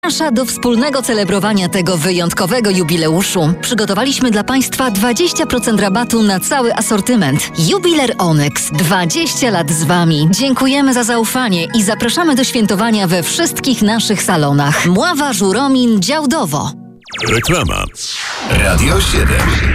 Zaprasza do wspólnego celebrowania tego wyjątkowego jubileuszu. Przygotowaliśmy dla Państwa 20% rabatu na cały asortyment. Jubiler Onyx. 20 lat z Wami. Dziękujemy za zaufanie i zapraszamy do świętowania we wszystkich naszych salonach. Mława, Żuromin, Działdowo. Reklama. Radio 7.